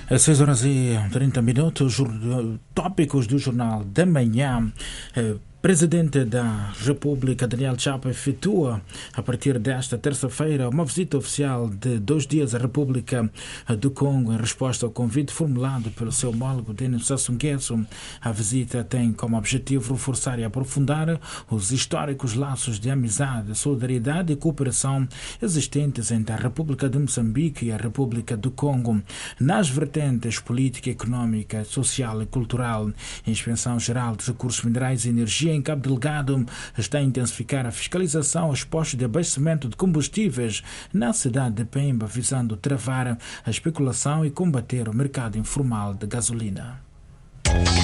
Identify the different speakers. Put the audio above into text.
Speaker 1: Às 6h30, tópicos do Jornal da Manhã. Presidente da República, Daniel Chapo, efetua a partir desta terça-feira uma visita oficial de 2 dias à República do Congo em resposta ao convite formulado pelo seu homólogo Denis Sassou Nguesso. A visita tem como objetivo reforçar e aprofundar os históricos laços de amizade, solidariedade e cooperação existentes entre a República de Moçambique e a República do Congo nas vertentes política, econômica, social e cultural. A Inspeção Geral de Recursos Minerais e Energia em Cabo Delgado está a intensificar a fiscalização aos postos de abastecimento de combustíveis na cidade de Pemba, visando travar a especulação e combater o mercado informal de gasolina.